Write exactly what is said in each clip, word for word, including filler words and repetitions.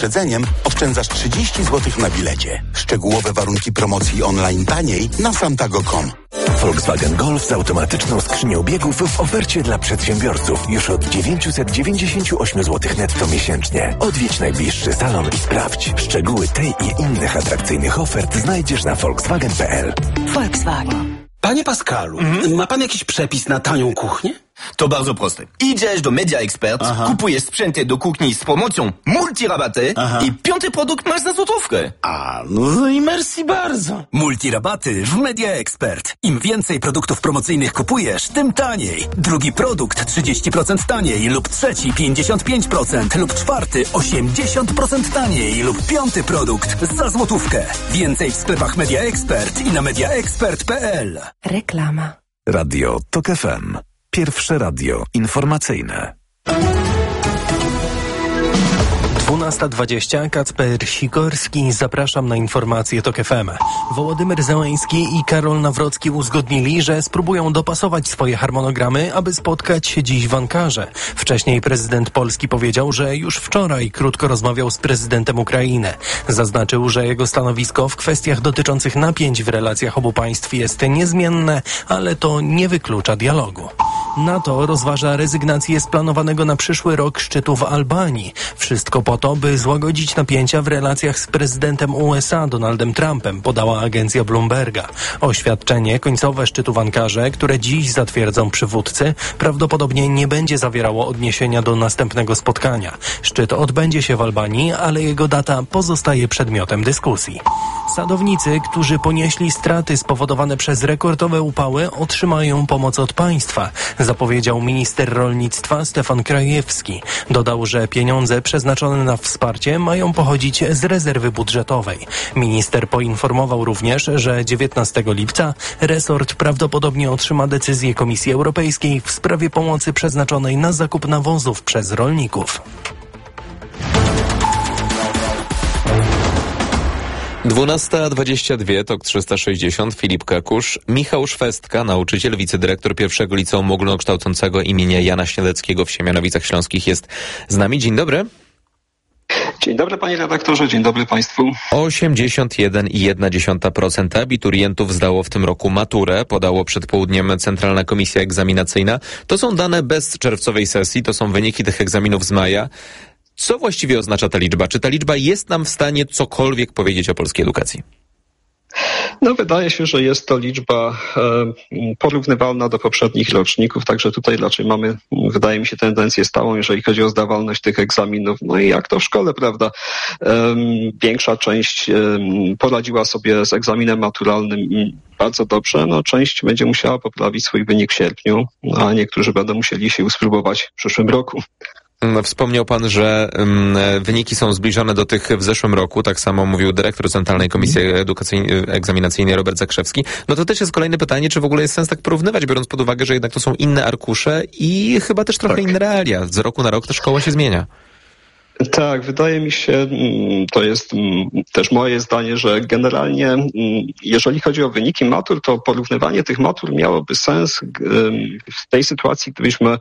Przedzeniem oszczędzasz trzydzieści złotych na bilecie. Szczegółowe warunki promocji online taniej na santago kropka com. Volkswagen Golf z automatyczną skrzynią biegów w ofercie dla przedsiębiorców już od dziewięćset dziewięćdziesiąt osiem złotych netto miesięcznie. Odwiedź najbliższy salon i sprawdź. Szczegóły tej i innych atrakcyjnych ofert znajdziesz na volkswagen kropka p l. Volkswagen. Panie Pascalu, mhm. ma pan jakiś przepis na tanią kuchnię? To bardzo proste. Idziesz do Media Expert, Aha. kupujesz sprzęty do kuchni z promocją multirabaty Aha. i piąty produkt masz za złotówkę. A, no i merci bardzo. Multirabaty w Media Expert. Im więcej produktów promocyjnych kupujesz, tym taniej. Drugi produkt trzydzieści procent taniej lub trzeci pięćdziesiąt pięć procent lub czwarty osiemdziesiąt procent taniej lub piąty produkt za złotówkę. Więcej w sklepach Media Expert i na media expert kropka p l. Reklama. Radio Tok F M. Pierwsze radio informacyjne. dwunasta dwadzieścia, Kacper Sikorski, zapraszam na informacje Tok F M. Wołodymyr Zełenski i Karol Nawrocki uzgodnili, że spróbują dopasować swoje harmonogramy, aby spotkać się dziś w Ankarze. Wcześniej prezydent Polski powiedział, że już wczoraj krótko rozmawiał z prezydentem Ukrainy. Zaznaczył, że jego stanowisko w kwestiach dotyczących napięć w relacjach obu państw jest niezmienne, ale to nie wyklucza dialogu. NATO rozważa rezygnację z planowanego na przyszły rok szczytu w Albanii. Wszystko po to, by złagodzić napięcia w relacjach z prezydentem U S A Donaldem Trumpem, podała agencja Bloomberga. Oświadczenie końcowe szczytu w Ankarze, które dziś zatwierdzą przywódcy, prawdopodobnie nie będzie zawierało odniesienia do następnego spotkania. Szczyt odbędzie się w Albanii, ale jego data pozostaje przedmiotem dyskusji. Sadownicy, którzy ponieśli straty spowodowane przez rekordowe upały, otrzymają pomoc od państwa, zapowiedział minister rolnictwa Stefan Krajewski. Dodał, że pieniądze przeznaczone na wsparcie mają pochodzić z rezerwy budżetowej. Minister poinformował również, że dziewiętnastego lipca resort prawdopodobnie otrzyma decyzję Komisji Europejskiej w sprawie pomocy przeznaczonej na zakup nawozów przez rolników. dwunasta dwadzieścia dwa, Tok trzysta sześćdziesiąt, Filip Kakusz, Michał Szwestka, nauczyciel, wicedyrektor pierwszego liceum ogólnokształcącego imienia Jana Śniadeckiego w Siemianowicach Śląskich jest z nami. Dzień dobry. Dzień dobry panie redaktorze, dzień dobry państwu. osiemdziesiąt jeden przecinek jeden procent abiturientów zdało w tym roku maturę, podało przed południem Centralna Komisja Egzaminacyjna. To są dane bez czerwcowej sesji, to są wyniki tych egzaminów z maja. Co właściwie oznacza ta liczba? Czy ta liczba jest nam w stanie cokolwiek powiedzieć o polskiej edukacji? No wydaje się, że jest to liczba e, porównywalna do poprzednich roczników, także tutaj raczej mamy, wydaje mi się, tendencję stałą, jeżeli chodzi o zdawalność tych egzaminów. No i jak to w szkole, prawda? E, większa część e, poradziła sobie z egzaminem maturalnym bardzo dobrze, no część będzie musiała poprawić swój wynik w sierpniu, a niektórzy będą musieli się spróbować w przyszłym roku. Wspomniał pan, że um, wyniki są zbliżone do tych w zeszłym roku, tak samo mówił dyrektor Centralnej Komisji Edukacyjnej, Egzaminacyjnej Robert Zakrzewski. No to też jest kolejne pytanie, czy w ogóle jest sens tak porównywać, biorąc pod uwagę, że jednak to są inne arkusze i chyba też trochę tak. inne realia. Z roku na rok ta szkoła się zmienia. Tak, wydaje mi się, to jest też moje zdanie, że generalnie jeżeli chodzi o wyniki matur, to porównywanie tych matur miałoby sens w tej sytuacji, gdybyśmy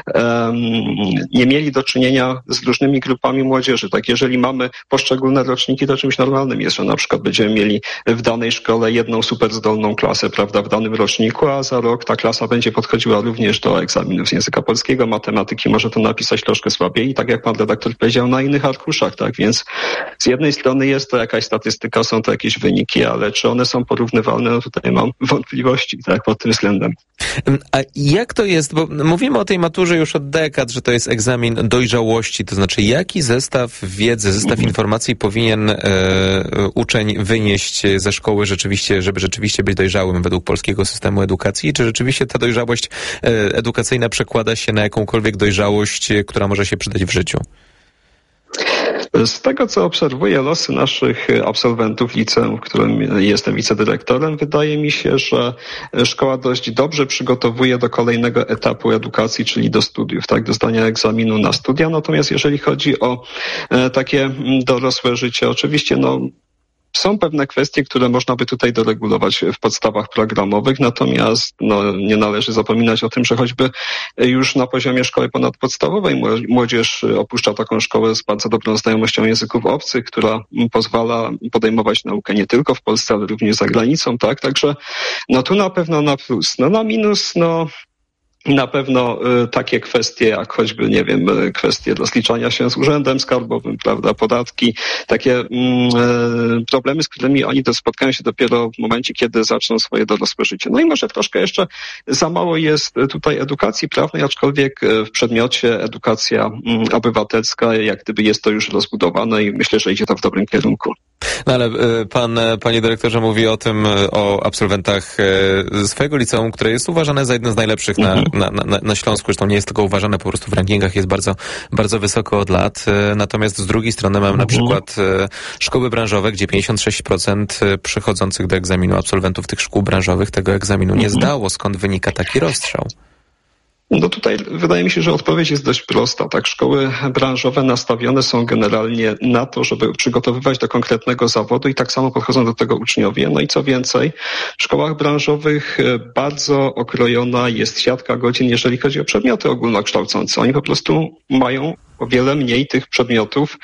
nie mieli do czynienia z różnymi grupami młodzieży. Tak, jeżeli mamy poszczególne roczniki, to czymś normalnym jest, że na przykład będziemy mieli w danej szkole jedną super zdolną klasę, prawda, w danym roczniku, a za rok ta klasa będzie podchodziła również do egzaminów z języka polskiego, matematyki, może to napisać troszkę słabiej i tak jak pan redaktor powiedział, na innych arkuszach, tak? Więc z jednej strony jest to jakaś statystyka, są to jakieś wyniki, ale czy one są porównywalne? No tutaj mam wątpliwości, tak, pod tym względem. A jak to jest? Bo mówimy o tej maturze już od dekad, że to jest egzamin dojrzałości, to znaczy jaki zestaw wiedzy, zestaw mhm. informacji powinien e, uczeń wynieść ze szkoły rzeczywiście, żeby rzeczywiście być dojrzałym według polskiego systemu edukacji? Czy rzeczywiście ta dojrzałość e, edukacyjna przekłada się na jakąkolwiek dojrzałość, która może się przydać w życiu? Z tego, co obserwuję losy naszych absolwentów liceum, w którym jestem wicedyrektorem, wydaje mi się, że szkoła dość dobrze przygotowuje do kolejnego etapu edukacji, czyli do studiów, tak, do zdania egzaminu na studia. Natomiast jeżeli chodzi o takie dorosłe życie, oczywiście, no, są pewne kwestie, które można by tutaj doregulować w podstawach programowych, natomiast no, nie należy zapominać o tym, że choćby już na poziomie szkoły ponadpodstawowej młodzież opuszcza taką szkołę z bardzo dobrą znajomością języków obcych, która pozwala podejmować naukę nie tylko w Polsce, ale również za granicą, tak? Także no tu na pewno na plus. No na minus, no na pewno y, takie kwestie jak choćby, nie wiem, y, kwestie rozliczania się z urzędem skarbowym, prawda, podatki, takie y, problemy, z którymi oni to spotkają się dopiero w momencie, kiedy zaczną swoje dorosłe życie. No i może troszkę jeszcze za mało jest tutaj edukacji prawnej, aczkolwiek w przedmiocie edukacja y, obywatelska, jak gdyby jest to już rozbudowane i myślę, że idzie to w dobrym kierunku. No ale pan, panie dyrektorze, mówi o tym, o absolwentach swojego liceum, które jest uważane za jedno z najlepszych na, na, na, na Śląsku. Zresztą nie jest tylko uważane po prostu w rankingach, jest bardzo, bardzo wysoko od lat. Natomiast z drugiej strony mamy na przykład szkoły branżowe, gdzie pięćdziesiąt sześć procent przychodzących do egzaminu absolwentów tych szkół branżowych tego egzaminu nie zdało. Skąd wynika taki rozstrzał? No tutaj wydaje mi się, że odpowiedź jest dość prosta. Tak, szkoły branżowe nastawione są generalnie na to, żeby przygotowywać do konkretnego zawodu i tak samo podchodzą do tego uczniowie. No i co więcej, w szkołach branżowych bardzo okrojona jest siatka godzin, jeżeli chodzi o przedmioty ogólnokształcące. Oni po prostu mają o wiele mniej tych przedmiotów,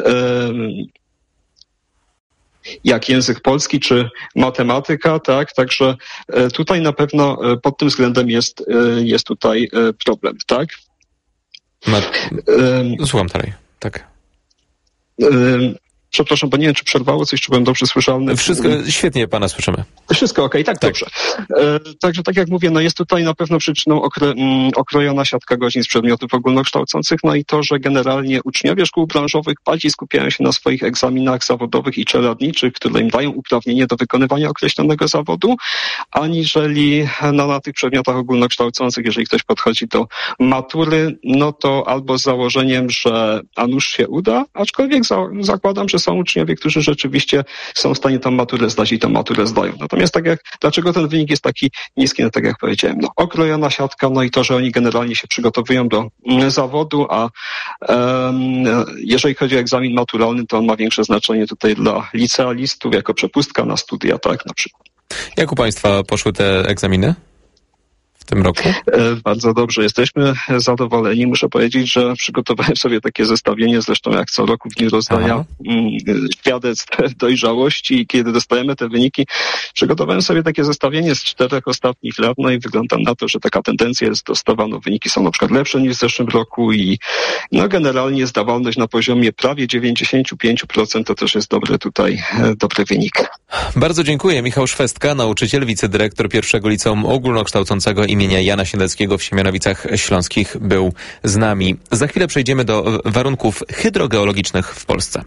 jak język polski czy matematyka, tak, także tutaj na pewno pod tym względem jest, jest tutaj problem, tak? Ma... Słucham dalej, tak. Przepraszam, bo nie wiem, czy przerwało coś, czy byłem dobrze słyszalny. Wszystko, świetnie pana słyszymy. Wszystko okej, okay, tak, tak, dobrze. E, także tak jak mówię, no jest tutaj na pewno przyczyną okre, m, okrojona siatka godzin z przedmiotów ogólnokształcących, no i to, że generalnie uczniowie szkół branżowych bardziej skupiają się na swoich egzaminach zawodowych i czeladniczych, które im dają uprawnienie do wykonywania określonego zawodu, aniżeli na, na tych przedmiotach ogólnokształcących, jeżeli ktoś podchodzi do matury, no to albo z założeniem, że a nuż się uda, aczkolwiek za, zakładam, że są uczniowie, którzy rzeczywiście są w stanie tą maturę zdać i tą maturę zdają. Natomiast tak jak, dlaczego ten wynik jest taki niski, no tak jak powiedziałem, no okrojona siatka, no i to, że oni generalnie się przygotowują do mm, zawodu, a um, jeżeli chodzi o egzamin maturalny, to on ma większe znaczenie tutaj dla licealistów jako przepustka na studia, tak, na przykład. Jak u państwa poszły te egzaminy w tym roku? Bardzo dobrze, jesteśmy zadowoleni. Muszę powiedzieć, że przygotowałem sobie takie zestawienie, zresztą jak co roku w dniu rozdania świadectw dojrzałości i kiedy dostajemy te wyniki, przygotowałem sobie takie zestawienie z czterech ostatnich lat, no i wygląda na to, że taka tendencja jest dostawa, no wyniki są na przykład lepsze niż w zeszłym roku i no generalnie zdawalność na poziomie prawie dziewięćdziesiąt pięć procent to też jest dobry tutaj, dobry wynik. Bardzo dziękuję. Michał Szwestka, nauczyciel, wicedyrektor pierwszego liceum ogólnokształcącego imienia Jana Śniadeckego w Siemianowicach Śląskich był z nami. Za chwilę przejdziemy do warunków hydrogeologicznych w Polsce.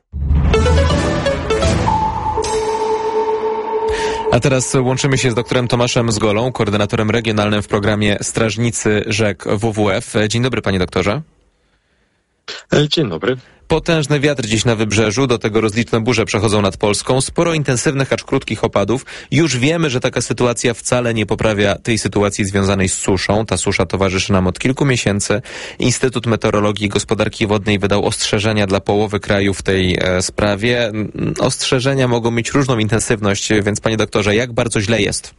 A teraz łączymy się z doktorem Tomaszem Zgolą, koordynatorem regionalnym w programie Strażnicy Rzek W W F. Dzień dobry, panie doktorze. Dzień dobry. Potężny wiatr dziś na wybrzeżu, do tego rozliczne burze przechodzą nad Polską, sporo intensywnych, acz krótkich opadów. Już wiemy, że taka sytuacja wcale nie poprawia tej sytuacji związanej z suszą. Ta susza towarzyszy nam od kilku miesięcy. Instytut Meteorologii i Gospodarki Wodnej wydał ostrzeżenia dla połowy kraju w tej e, sprawie. Ostrzeżenia mogą mieć różną intensywność, więc panie doktorze, jak bardzo źle jest?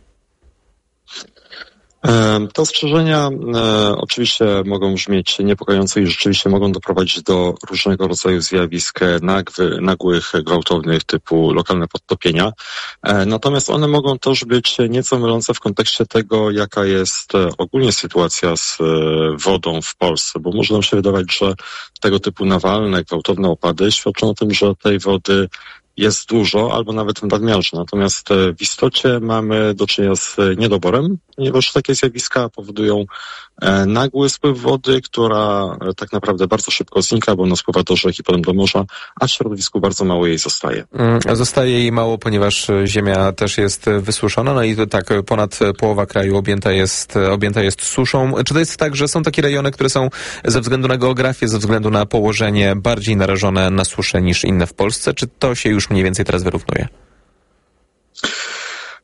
Te ostrzeżenia e, oczywiście mogą brzmieć niepokojąco i rzeczywiście mogą doprowadzić do różnego rodzaju zjawisk nagły, nagłych, gwałtownych typu lokalne podtopienia. E, natomiast one mogą też być nieco mylące w kontekście tego, jaka jest ogólnie sytuacja z e, wodą w Polsce, bo może nam się wydawać, że tego typu nawalne, gwałtowne opady świadczą o tym, że tej wody jest dużo albo nawet w nadmiarze. Natomiast w istocie mamy do czynienia z niedoborem, ponieważ takie zjawiska powodują nagły spływ wody, która tak naprawdę bardzo szybko znika, bo ona spływa do rzek i potem do morza, a w środowisku bardzo mało jej zostaje. Zostaje jej mało, ponieważ ziemia też jest wysuszona, no i tak ponad połowa kraju objęta jest, objęta jest suszą. Czy to jest tak, że są takie rejony, które są ze względu na geografię, ze względu na położenie bardziej narażone na suszę niż inne w Polsce? Czy to się już mniej więcej teraz wyrównuje?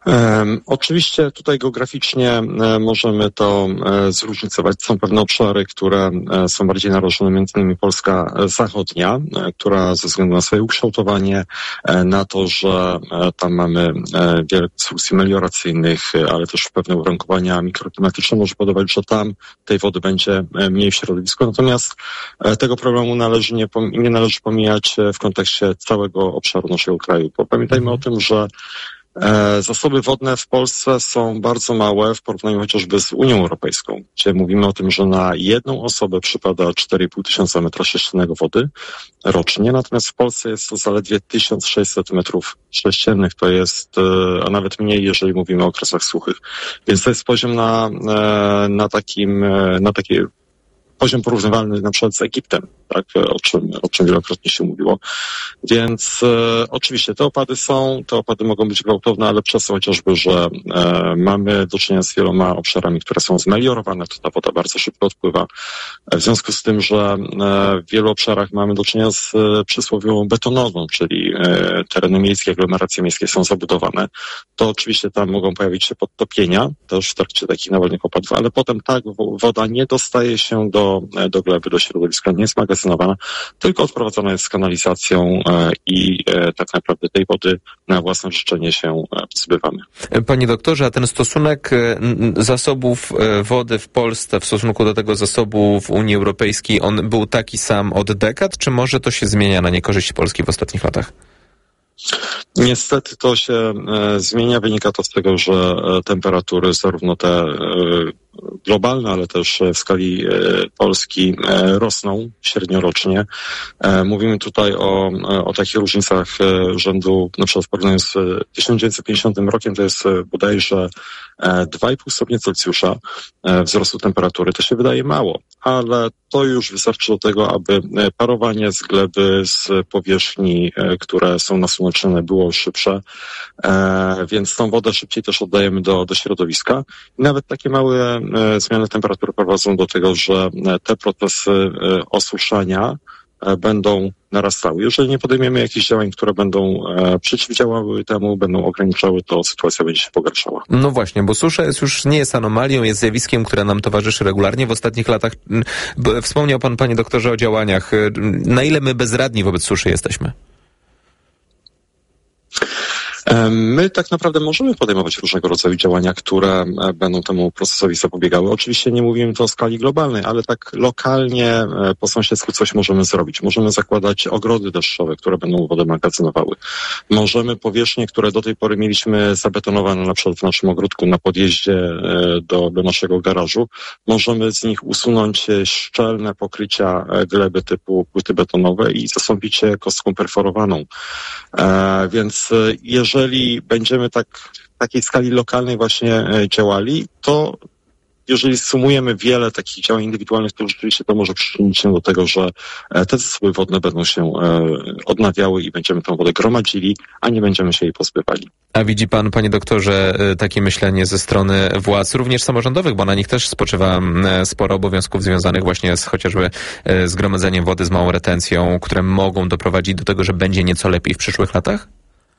Um, oczywiście tutaj geograficznie e, możemy to e, zróżnicować. Są pewne obszary, które e, są bardziej narażone, między innymi Polska zachodnia, e, która ze względu na swoje ukształtowanie, e, na to, że e, tam mamy e, wiele konstrukcji melioracyjnych, e, ale też pewne uwarunkowania mikroklimatyczne, może podawać, że tam tej wody będzie e, mniej w środowisku. Natomiast e, tego problemu należy nie, nie należy pomijać w kontekście całego obszaru naszego kraju. Bo pamiętajmy o tym, że E, zasoby wodne w Polsce są bardzo małe w porównaniu chociażby z Unią Europejską, gdzie mówimy o tym, że na jedną osobę przypada cztery i pół tysiąca metra sześciennego wody rocznie, natomiast w Polsce jest to zaledwie tysiąc sześćset metrów sześciennych, to jest, a nawet mniej, jeżeli mówimy o okresach suchych. Więc to jest poziom na, na takim, na takie poziom porównywalny na przykład z Egiptem, tak, o czym, o czym wielokrotnie się mówiło. Więc e, oczywiście te opady są, te opady mogą być gwałtowne, ale przez to chociażby, że e, mamy do czynienia z wieloma obszarami, które są zmeliorowane, to ta woda bardzo szybko odpływa. W związku z tym, że e, w wielu obszarach mamy do czynienia z e, przysłowiową betonową, czyli e, tereny miejskie, aglomeracje miejskie są zabudowane, to oczywiście tam mogą pojawić się podtopienia, też w trakcie takich nawalnych opadów, ale potem ta woda nie dostaje się do, do gleby, do środowiska, nie jest magazynowana, tylko odprowadzana jest z kanalizacją e, i e, tak naprawdę tej wody na własne życzenie się e, pozbywamy. Panie doktorze, a ten stosunek zasobów wody w Polsce w stosunku do tego zasobu w Unii Europejskiej, on był taki sam od dekad, czy może to się zmienia na niekorzyść Polski w ostatnich latach? Niestety to się e, zmienia. Wynika to z tego, że e, temperatury zarówno te e, globalne, ale też w skali e, Polski e, rosną średniorocznie. E, mówimy tutaj o, o takich różnicach e, rzędu, na przykład w porównaniu z tysiąc dziewięćset pięćdziesiątym rokiem, to jest e, bodajże e, dwa i pół stopnia Celsjusza e, wzrostu temperatury. To się wydaje mało, ale to już wystarczy do tego, aby parowanie z gleby, z powierzchni, e, które są nasłonecznione, było szybsze, e, więc tą wodę szybciej też oddajemy do, do środowiska. I nawet takie małe e, zmiany temperatury prowadzą do tego, że te procesy e, osuszania e, będą narastały. Jeżeli nie podejmiemy jakichś działań, które będą e, przeciwdziałały temu, będą ograniczały, to sytuacja będzie się pogarszała. No właśnie, bo susza jest już nie jest anomalią, jest zjawiskiem, które nam towarzyszy regularnie w ostatnich latach. Wspomniał pan, panie doktorze, o działaniach. Na ile my bezradni wobec suszy jesteśmy? My tak naprawdę możemy podejmować różnego rodzaju działania, które będą temu procesowi zapobiegały. Oczywiście nie mówimy to o skali globalnej, ale tak lokalnie po sąsiedzku coś możemy zrobić. Możemy zakładać ogrody deszczowe, które będą wodę magazynowały. Możemy powierzchnie, które do tej pory mieliśmy zabetonowane na przykład w naszym ogródku na podjeździe do, do naszego garażu, możemy z nich usunąć szczelne pokrycia gleby typu płyty betonowe i zastąpić je kostką perforowaną. E, więc jeżeli Jeżeli będziemy tak w takiej skali lokalnej właśnie działali, to jeżeli sumujemy wiele takich działań indywidualnych, to rzeczywiście to może przyczynić się do tego, że te zasoby wodne będą się odnawiały i będziemy tę wodę gromadzili, a nie będziemy się jej pozbywali. A widzi pan, panie doktorze, takie myślenie ze strony władz, również samorządowych, bo na nich też spoczywa sporo obowiązków związanych właśnie z chociażby z gromadzeniem wody, z małą retencją, które mogą doprowadzić do tego, że będzie nieco lepiej w przyszłych latach?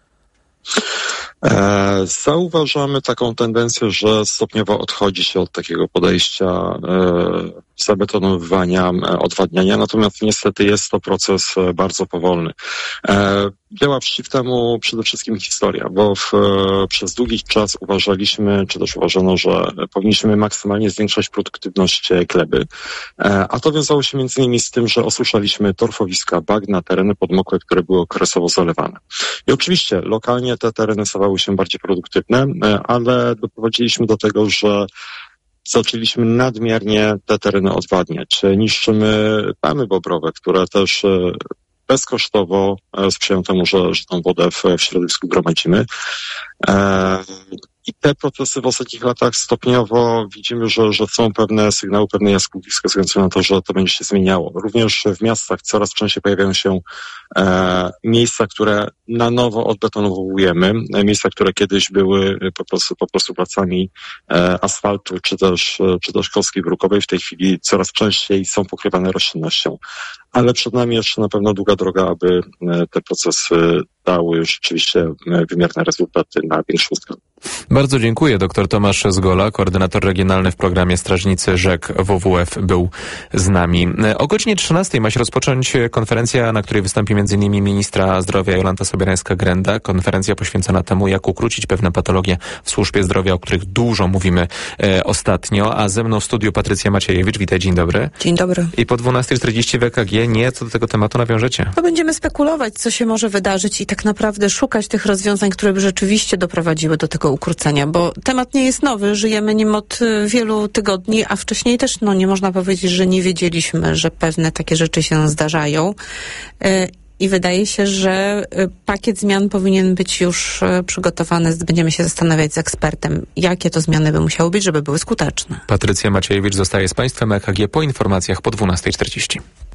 E, zauważamy taką tendencję, że stopniowo odchodzi się od takiego podejścia e, zabetonowywania, e, odwadniania, natomiast niestety jest to proces e, bardzo powolny. E, działa przeciw temu przede wszystkim historia, bo w, e, przez długi czas uważaliśmy, czy też uważano, że powinniśmy maksymalnie zwiększać produktywność gleby, e, a to wiązało się między innymi z tym, że osuszaliśmy torfowiska, bagna, tereny podmokłe, które były okresowo zalewane. I oczywiście lokalnie te tereny stawały się bardziej produktywne, ale doprowadziliśmy do tego, że zaczęliśmy nadmiernie te tereny odwadniać. Niszczymy pamy bobrowe, które też bezkosztowo sprzyjają temu, że, że tą wodę w, w środowisku gromadzimy. I te procesy w ostatnich latach stopniowo widzimy, że, że są pewne sygnały, pewne jaskółki wskazujące na to, że to będzie się zmieniało. Również w miastach coraz częściej pojawiają się e, miejsca, które na nowo odbetonowujemy. Miejsca, które kiedyś były po prostu, po prostu placami e, asfaltu, czy też, czy też kostki brukowej. W tej chwili coraz częściej są pokrywane roślinnością. Ale przed nami jeszcze na pewno długa droga, aby te procesy dały rzeczywiście wymierne rezultaty na większą skalę. Bardzo dziękuję. Doktor Tomasz Zgola, koordynator regionalny w programie Strażnicy Rzek W W F, był z nami. O godzinie trzynastej ma się rozpocząć konferencja, na której wystąpi m.in. ministra zdrowia Jolanta Sobierańska-Grenda. Konferencja poświęcona temu, jak ukrócić pewne patologie w służbie zdrowia, o których dużo mówimy e, ostatnio. A ze mną w studiu Patrycja Maciejewicz. Witaj, dzień dobry. Dzień dobry. I po dwunastej czterdzieści w E K G nie, co do tego tematu nawiążecie? No będziemy spekulować, co się może wydarzyć i tak naprawdę szukać tych rozwiązań, które by rzeczywiście doprowadziły do tego ukrócenia, bo temat nie jest nowy, żyjemy nim od wielu tygodni, a wcześniej też no nie można powiedzieć, że nie wiedzieliśmy, że pewne takie rzeczy się zdarzają. I wydaje się, że pakiet zmian powinien być już przygotowany. Będziemy się zastanawiać z ekspertem, jakie to zmiany by musiały być, żeby były skuteczne. Patrycja Maciejewicz zostaje z Państwem. E K G po informacjach po dwunastej czterdzieści.